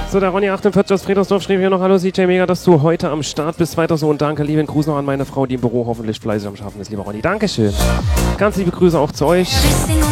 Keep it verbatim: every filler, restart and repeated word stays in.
So, der Ronny achtundvierzig aus Friedersdorf schrieb hier noch: Hallo C J, mega, dass du heute am Start bist. Weiter so und danke. Lieben Gruß noch an meine Frau, die im Büro hoffentlich fleißig am Schaffen ist. Lieber Ronny, Dankeschön. Ganz liebe Grüße auch zu euch.